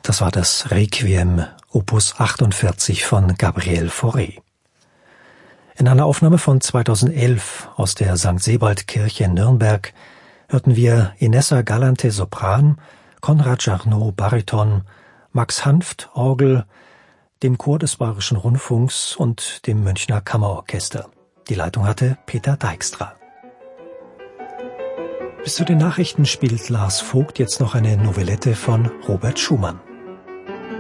Das war das Requiem, Opus 48 von Gabriel Fauré. In einer Aufnahme von 2011 aus der St. Sebald-Kirche in Nürnberg hörten wir Inessa Galante Sopran, Konrad Jarnot Bariton, Max Hanft Orgel, den Chor des Bayerischen Rundfunks und dem Münchner Kammerorchester. Die Leitung hatte Peter Dijkstra. Bis zu den Nachrichten spielt Lars Vogt jetzt noch eine Novelette von Robert Schumann.